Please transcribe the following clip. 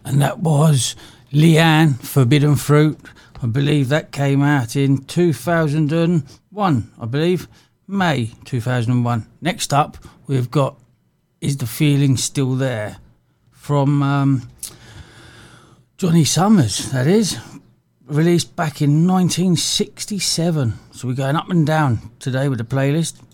And that was Leanne, Forbidden Fruit. I believe that came out in 2001, I believe. May 2001. Next up, we've got Is the Feeling Still There? From Johnny Summers, that is. Released back in 1967. So we're going up and down today with the playlist.